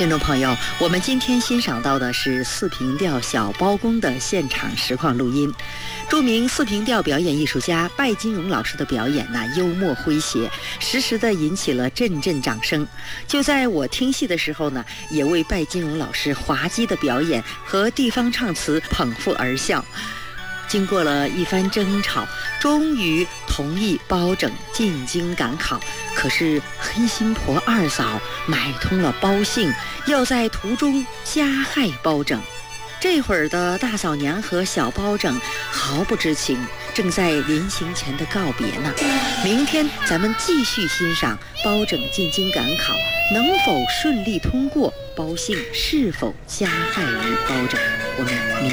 听众朋友，我们今天欣赏到的是四平调小包公的现场实况录音。著名四平调表演艺术家拜金荣老师的表演幽默诙谐，时时的引起了阵阵掌声。就在我听戏的时候也为拜金荣老师滑稽的表演和地方唱词捧腹而笑。经过了一番争吵，终于同意包拯进京赶考。可是黑心婆二嫂买通了包信，要在途中加害包拯。这会儿的大嫂娘和小包拯毫不知情，正在临行前的告别呢。明天咱们继续欣赏包拯进京赶考能否顺利通过，包信是否加害于包拯。我们明